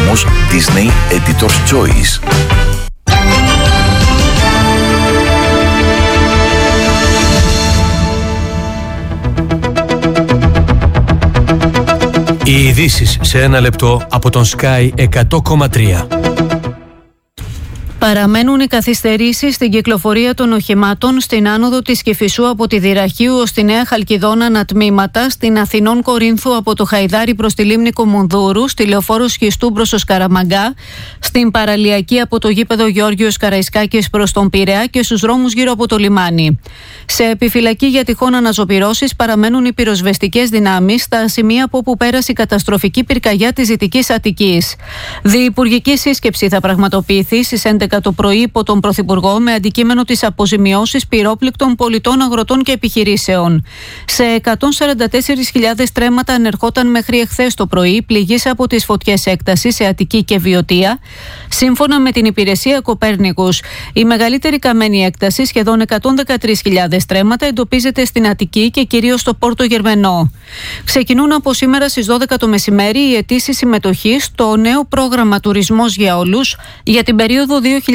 διαγωνισμούς Disney Editor's Choice. Οι ειδήσεις σε ένα λεπτό από τον Sky 100,3. Παραμένουν οι καθυστερήσεις στην κυκλοφορία των οχημάτων στην άνοδο της Κηφισού από τη Δυραχείου ως τη Νέα Χαλκιδόνα ανατμήματα, στην Αθηνών Κορίνθου από το Χαϊδάρι προς τη Λίμνη Κομουνδούρου, στη Λεωφόρο Σχιστού προς το Σκαραμαγκά, στην Παραλιακή από το γήπεδο Γεώργιος Καραϊσκάκης προς τον Πειραιά και στους δρόμους γύρω από το λιμάνι. Σε επιφυλακή για τυχόν αναζωπυρώσεις παραμένουν οι πυροσβεστικές δυνάμεις στα σημεία από όπου πέρασε η καταστροφική πυρκαγιά της Δυτικής Αττικής. Διυπουργική σύσκεψη θα πραγματοποιηθεί στις 11 το πρωί υπό τον Πρωθυπουργό με αντικείμενο τις αποζημιώσεις πυρόπληκτων πολιτών, αγροτών και επιχειρήσεων. Σε 144.000 στρέμματα ανερχόταν μέχρι εχθές το πρωί πληγής από τις φωτιές έκτασης σε Αττική και Βιωτία. Σύμφωνα με την υπηρεσία Κοπέρνικους, η μεγαλύτερη καμένη έκταση, σχεδόν 113.000 στρέμματα, εντοπίζεται στην Αττική και κυρίως στο Πόρτο Γερμενό. Ξεκινούν από σήμερα στις 12 το μεσημέρι οι αιτήσεις συμμετοχής στο νέο πρόγραμμα Τουρισμός για Όλους για την περίοδο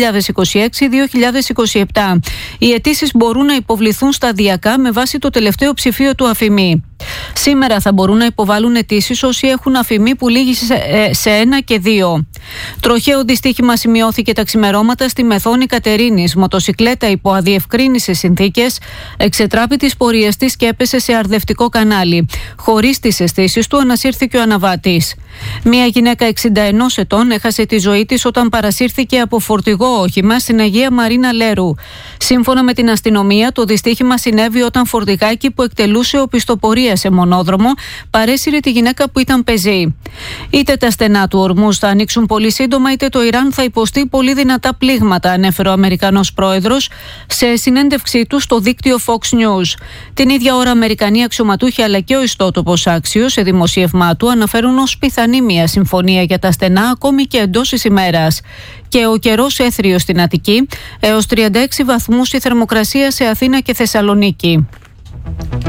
2026-2027. Οι αιτήσεις μπορούν να υποβληθούν σταδιακά με βάση το τελευταίο ψηφίο του αφημί. Σήμερα θα μπορούν να υποβάλουν αιτήσεις όσοι έχουν αφημί που λήγει σε 1 και 2. Τροχαίο δυστύχημα σημειώθηκε τα ξημερώματα στη Μεθόνη Κατερίνης. Μοτοσικλέτα υπό αδιευκρίνησες συνθήκες εξετράπη τις πορείες της και έπεσε σε αρδευτικό κανάλι. Χωρίς τις αισθήσεις του ανασύρθηκε ο αναβάτης. Μια γυναίκα 61 ετών έχασε τη ζωή της όταν παρασύρθηκε από φορτηγό όχημα στην Αγία Μαρίνα Λέρου. Σύμφωνα με την αστυνομία, το δυστύχημα συνέβη όταν φορτηγάκι που εκτελούσε οπισθοπορία σε μονόδρομο παρέσυρε τη γυναίκα που ήταν πεζή. Είτε τα στενά του Ορμούζ θα ανοίξουν πολύ σύντομα, είτε το Ιράν θα υποστεί πολύ δυνατά πλήγματα, ανέφερε ο Αμερικανός πρόεδρος σε συνέντευξή του στο δίκτυο Fox News. Την ίδια ώρα, Αμερικανοί αξιωματούχοι αλλά και ο ιστότοπος Άξιος σε δημοσίευμά του αναφέρουν ως πιθανή μια συμφωνία για τα στενά ακόμη και εντός της ημέρας. Και ο καιρός έθριος στην Αττική, έως 36 βαθμούς η θερμοκρασία σε Αθήνα και Θεσσαλονίκη.